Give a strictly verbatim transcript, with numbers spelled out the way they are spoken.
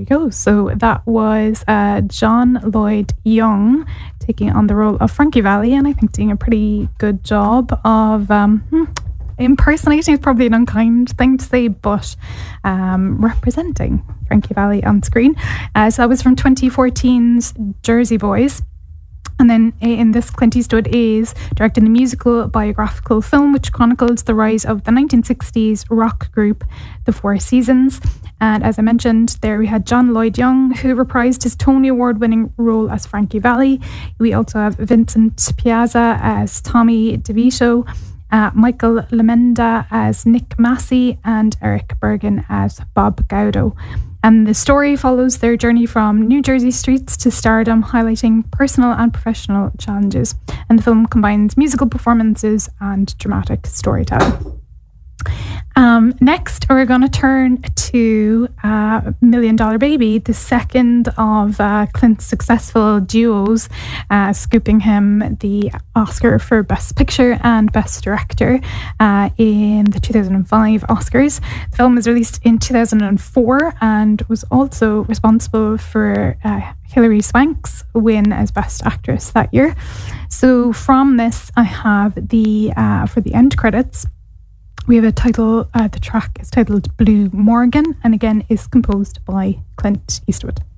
you go. So that was uh, John Lloyd Young taking on the role of Frankie Valli, and I think doing a pretty good job of um, hmm, impersonating is probably an unkind thing to say, but um, representing Frankie Valli on screen. Uh, so that was from twenty fourteen's Jersey Boys. And then in this, Clint Eastwood is directing a musical biographical film which chronicles the rise of the nineteen sixties rock group The Four Seasons. And as I mentioned, there we had John Lloyd Young, who reprised his Tony Award-winning role as Frankie Valli. We also have Vincent Piazza as Tommy DeVito, uh, Michael Lamenda as Nick Massey, and Eric Bergen as Bob Gaudo. And the story follows their journey from New Jersey streets to stardom, highlighting personal and professional challenges. And the film combines musical performances and dramatic storytelling. Um, next, we're going to turn to uh, Million Dollar Baby, the second of uh, Clint's successful duos, uh, scooping him the Oscar for Best Picture and Best Director uh, in the two thousand five Oscars. The film was released in two thousand four and was also responsible for uh, Hilary Swank's win as Best Actress that year. So from this, I have the, uh, for the end credits, we have a title, uh, the track is titled Blue Morgan, and again is composed by Clint Eastwood.